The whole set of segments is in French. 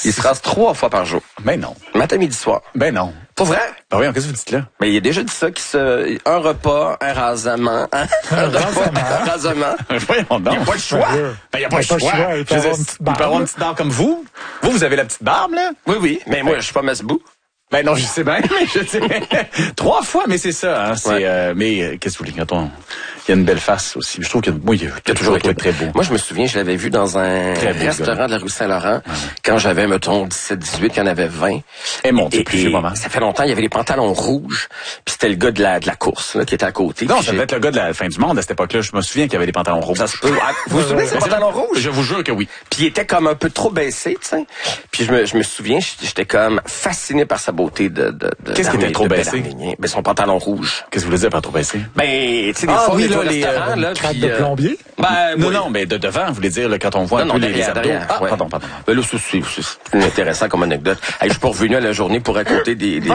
Il se rase 3 fois par jour. Ben non. Matin, midi, soir. Ben non. Pour vrai? Ben oui, qu'est-ce que vous dites là? Mais il a déjà dit ça, un repas, un rasement, un rasement. Voyons donc. Il n'y a pas le choix. Ben, il n'y a pas le choix. Il peut avoir une petite barbe comme vous. Vous avez la petite barbe, là? Oui. Mais moi, je suis pas Masbou. Ben non, je sais bien, mais je sais. 3 fois, mais c'est ça, hein. C'est, ouais. Mais qu'est-ce que vous voulez, quand il y a une belle face aussi. Je trouve qu'il y a toujours été très beau. Moi, je me souviens, je l'avais vu dans un restaurant de la rue Saint-Laurent. Quand j'avais, mettons, 17-18, il y en avait 20. Et monté plus chez maman. Ça fait longtemps, il y avait les pantalons rouges. Puis c'était le gars de la course, là, qui était à côté. Non, ça devait être le gars de la fin du monde à cette époque-là. Je me souviens qu'il y avait des pantalons rouges. Ça se peut. Vous vous souvenez de ces pantalons rouges? Je vous jure que oui. Puis il était comme un peu trop baissé, tu sais. Puis je me souviens, j'étais comme fasciné par sa beauté Qu'est-ce qui était trop baissé? Ben, son pantalon rouge. Qu'est-ce que vous voulez dire par trop baissé? Ben, tu sais, des fois, oui, on là, est au restaurant, là. Craque de plombier? Ben, non, mais de devant, vous voulez dire, là, quand on voit un peu les abdos. Ah, ouais. Pardon. Ben là, c'est intéressant comme anecdote. Hey, je suis pas revenu à la journée pour raconter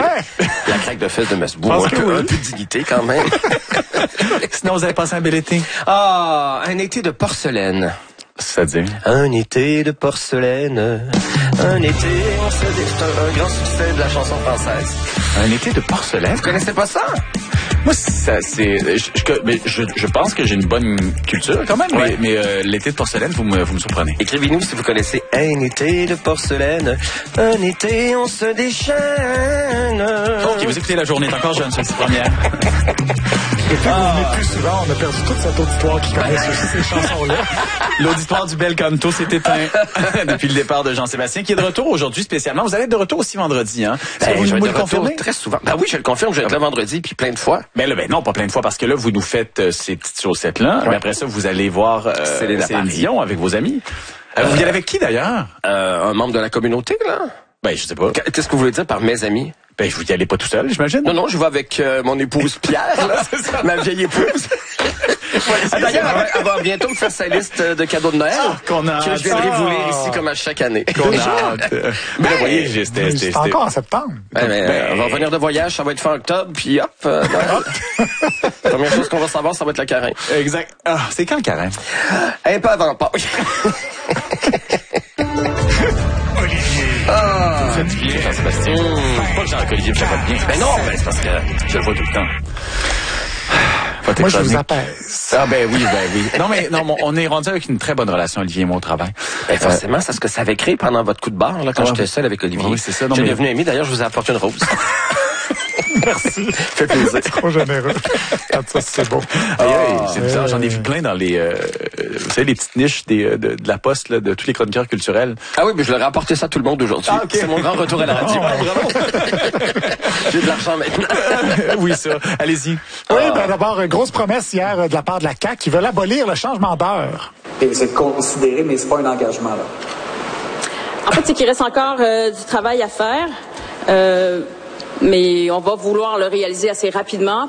la craque de fesses de Masbou. Un peu de dignité, quand même. Sinon, vous avez passé un bel été? Ah, un été de porcelaine. C'est-à-dire? Un été de porcelaine. Un été, c'est un grand succès de la chanson française. Un été de porcelaine? Vous connaissez pas ça? Moi, ça, c'est, je pense que j'ai une bonne culture quand même, ouais. mais l'été de porcelaine, vous me surprenez. Écrivez-nous si vous connaissez un été de porcelaine. Un été, on se déchaîne. Ok, vous écoutez La Journée est encore jeune, c'est cette première. Depuis que vous venez plus souvent, on a perdu toute cette auditoire qui connaît ces chansons-là. L'auditoire du Bel Canto s'est éteint depuis le départ de Jean-Sébastien, qui est de retour aujourd'hui spécialement. Vous allez être de retour aussi vendredi, hein? Est-ce que vous le confirmez? Très souvent. Ben oui, je le confirme, je vais être là vendredi, puis plein de fois. Ben là, non, pas plein de fois, parce que là, vous nous faites ces petites chaussettes-là. Ouais. Mais après ça, vous allez voir Céline Dion avec vos amis. Vous y allez avec qui, d'ailleurs? Un membre de la communauté, là? Ben, je sais pas. Qu'est-ce que vous voulez dire par mes amis? Ben, vous y allez pas tout seul, j'imagine? Non, je vais avec mon épouse Pierre, là, ma vieille épouse. D'ailleurs, elle va bientôt me faire sa liste de cadeaux de Noël que je viendrai vous lire ici comme à chaque année. Mais vous voyez, c'est encore en septembre. On va revenir de voyage, ça va être fin octobre, puis hop, la première chose qu'on va savoir, ça va être le carême. Exact. Ah, c'est quand le carême? Un peu avant pas. Vous faites bien, Jean-Sébastien. Pas que Jean-Olivier me fait pas bien. Ben non, c'est parce que je le vois tout le temps. Moi, je vous apaise. Ah, ben oui. Non, on est rendu avec une très bonne relation, Olivier et moi, au travail. Ben forcément, c'est ce que ça avait créé pendant votre coup de barre, là, quand j'étais seul avec Olivier. Oui, c'est ça. J'ai devenu ami. D'ailleurs, je vous ai apporté une rose. Merci. Fait plaisir. Trop généreux. Ça, c'est beau. C'est bizarre, j'en ai vu plein dans les, vous savez, les petites niches de la poste, là, de tous les chroniqueurs culturels. Ah oui, mais je leur ai apporté ça à tout le monde aujourd'hui. Ah, okay. C'est mon grand retour à la radio. Bravo. J'ai de l'argent maintenant. Oui, ça. Allez-y. Oui, ben d'abord, grosse promesse hier de la part de la CAQ qui veulent abolir le changement d'heure. C'est considéré, mais c'est pas un engagement, là. En fait, c'est qu'il reste encore du travail à faire. Mais on va vouloir le réaliser assez rapidement.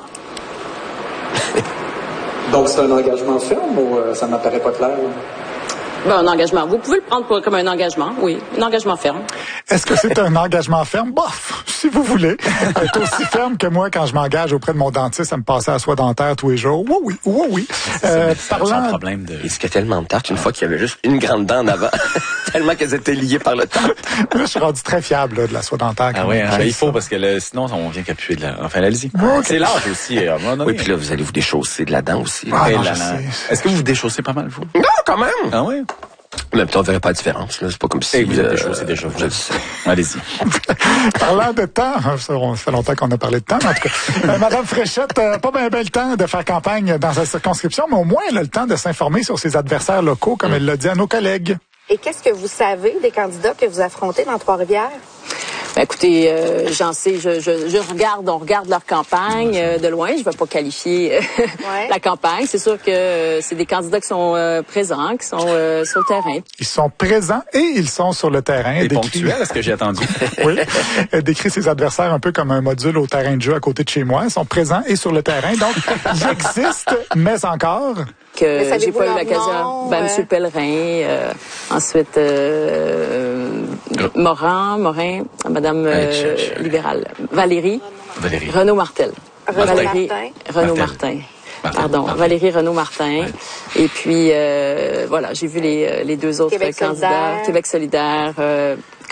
Donc, c'est un engagement ferme ou ça m'apparaît pas clair? Ben, un engagement. Vous pouvez le prendre comme un engagement, oui. Un engagement ferme. Est-ce que c'est un engagement ferme? Bof, si vous voulez. C'est aussi ferme que moi quand je m'engage auprès de mon dentiste à me passer à la soie dentaire tous les jours. Oui. Parlant... problème de... Il se fait tellement de tartes une fois qu'il y avait juste une grande dent en avant. Tellement qu'elles étaient liées par le temps. Là, je suis rendu très fiable là, de la soie dentaire. Ah oui, il faut parce que sinon on vient qu'appuyer de la... Enfin, allez-y. Okay. C'est l'âge aussi. Oui, puis là, vous allez vous déchausser de la dent aussi. Ah, non, Est-ce que vous vous déchaussez pas mal, vous? Non, quand même. Ah oui? En même temps, on ne verrait pas la différence. Là. C'est pas comme si... vous êtes déchaussé déjà. Je le sais. Allez-y. Parlant de temps, ça fait longtemps qu'on a parlé de temps, mais en tout cas. Madame Fréchette, pas bien le temps de faire campagne dans sa circonscription, mais au moins elle a le temps de s'informer sur ses adversaires locaux, comme elle l'a dit à nos collègues. Et qu'est-ce que vous savez des candidats que vous affrontez dans Trois-Rivières? Ben, écoutez, j'en sais, on regarde leur campagne de loin. Je ne vais pas qualifier la campagne. C'est sûr que c'est des candidats qui sont présents, qui sont sur le terrain. Ils sont présents et ils sont sur le terrain. C'est ponctuel, est-ce que j'ai attendu? Oui. Elle décrit ses adversaires un peu comme un module au terrain de jeu à côté de chez moi. Ils sont présents et sur le terrain. Donc, j'existe, mais encore. Que j'ai pas eu l'occasion. Ben, M. Pellerin, ensuite Morin, Madame libérale, Valérie. Renaud Martel. Renaud Martin. Valérie Renaud-Martin. Ouais. Et puis, voilà, j'ai vu les deux autres candidats. Québec solidaire,